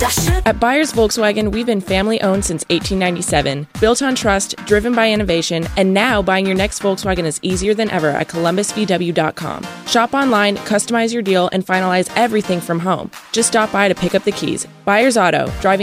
At Buyers Volkswagen, we've been family-owned since 1897, built on trust, driven by innovation, and now buying your next Volkswagen is easier than ever at columbusvw.com. Shop online, customize your deal, and finalize everything from home. Just stop by to pick up the keys. Buyers Auto, driving